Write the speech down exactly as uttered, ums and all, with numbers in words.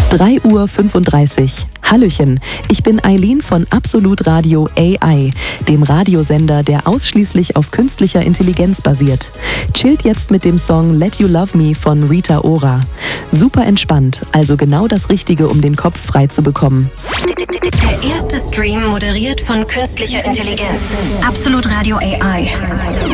drei Uhr fünfunddreißig. Hallöchen, ich bin Eileen von Absolut Radio A I, dem Radiosender, der ausschließlich auf künstlicher Intelligenz basiert. Chillt jetzt mit dem Song Let You Love Me von Rita Ora. Super entspannt, also genau das Richtige, um den Kopf frei zu bekommen. Der erste Stream moderiert von künstlicher Intelligenz. Absolut Radio A I.